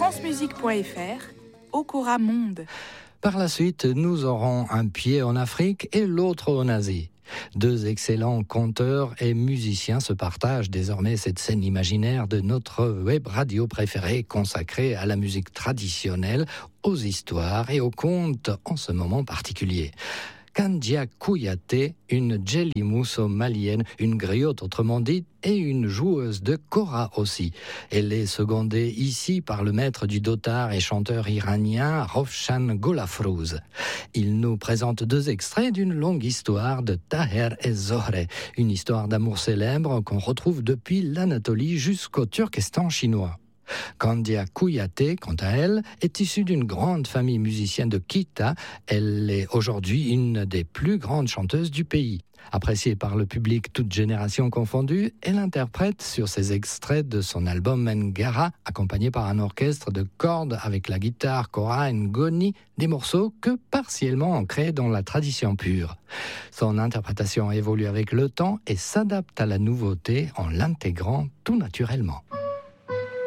francemusique.fr, Okora Monde. Par la suite, nous aurons un pied en Afrique et l'autre en Asie. Deux excellents conteurs et musiciens se partagent désormais cette scène imaginaire de notre web radio préférée consacrée à la musique traditionnelle, aux histoires et aux contes en ce moment particulier. Kandia Kouyaté, une Djelimousso malienne, une griotte autrement dite, et une joueuse de kora aussi. Elle est secondée ici par le maître du dotar et chanteur iranien Rovshan Golafrouz. Il nous présente deux extraits d'une longue histoire de Taher et Zohre, une histoire d'amour célèbre qu'on retrouve depuis l'Anatolie jusqu'au Turkestan chinois. Kandia Kouyaté, quant à elle, est issue d'une grande famille musicienne de Kita. Elle est aujourd'hui une des plus grandes chanteuses du pays. Appréciée par le public toutes générations confondues, elle interprète sur ces extraits de son album Mengara, accompagné par un orchestre de cordes avec la guitare Kora Ngoni, des morceaux que partiellement ancrés dans la tradition pure. Son interprétation évolue avec le temps et s'adapte à la nouveauté en l'intégrant tout naturellement.